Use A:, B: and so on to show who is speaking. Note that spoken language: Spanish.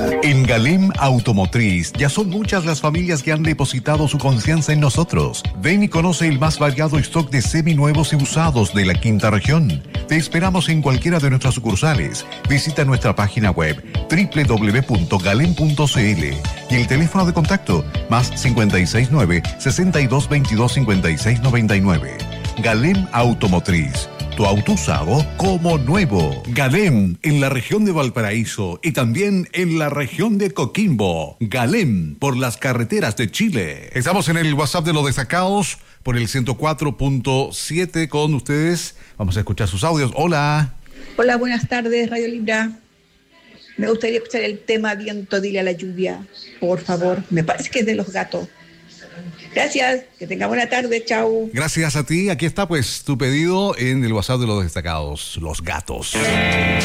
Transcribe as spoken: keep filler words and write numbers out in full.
A: En Galem Automotriz ya son muchas las familias que han depositado su confianza en nosotros. Ven y conoce el más variado stock de seminuevos y usados de la quinta región. Te esperamos en cualquiera de nuestras sucursales. Visita nuestra página web doble u doble u doble u punto galem punto c l y el teléfono de contacto más cinco seis nueve, sesenta y dos, veintidós, cincuenta y seis, noventa y nueve. Galem Automotriz. Tu auto usado como nuevo. Galem en la región de Valparaíso y también en la región de Coquimbo. Galem por las carreteras de Chile. Estamos en el WhatsApp de los destacados por el ciento cuatro punto siete con ustedes. Vamos a escuchar sus audios. Hola.
B: Hola, buenas tardes, Radio Libra. Me gustaría escuchar el tema Viento, dile a la lluvia, por favor. Me parece que es de Los Gatos. Gracias, que tenga buena tarde, chao.
A: Gracias a ti, aquí está pues tu pedido en el WhatsApp de los destacados, Los Gatos.